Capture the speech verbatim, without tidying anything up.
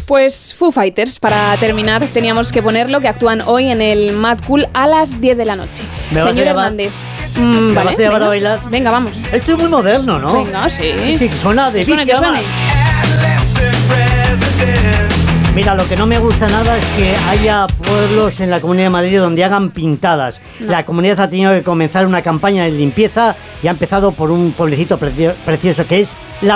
Pues Foo Fighters, para terminar, teníamos que ponerlo, que actúan hoy en el Mad Cool a las diez de la noche. ¿Me vas Señor a llevar? Hernández. Mm, ¿Me vale, vas a llevar venga, a bailar? Venga, vamos. Esto es muy moderno, ¿no? Venga, sí. Que suena de Que suene, que vicio, suene. Mira, lo que no me gusta nada es que haya pueblos en la Comunidad de Madrid donde hagan pintadas. No. La comunidad ha tenido que comenzar una campaña de limpieza y ha empezado por un pueblecito precio- precioso que es La